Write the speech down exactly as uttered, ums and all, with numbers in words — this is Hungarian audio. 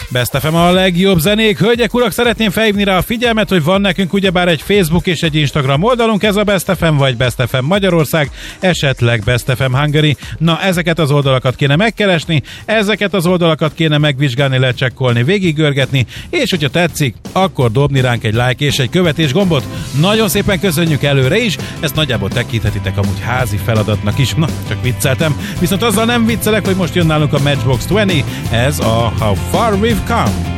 Best ef em a legjobb zenék. Hölgyek, urak, szeretném felhívni rá a figyelmet, hogy van nekünk ugyebár egy Facebook és egy Instagram oldalunk, ez a Best ef em vagy Best ef em Magyarország, esetleg Best ef em Hungary. Na, ezeket az oldalakat kéne megkeresni, ezeket az oldalakat kéne megvizsgálni, lecsekkolni, végigörgetni, és hogyha tetszik, akkor dobni ránk egy like és egy követés gombot. Nagyon szépen köszönjük előre is, ezt nagyjából tekinthetitek amúgy házi feladatnak is. Na, csak vicceltem. Viszont azzal nem viccelek, hogy most jön nálunk a Matchbox húsz, ez a How Far We've Come.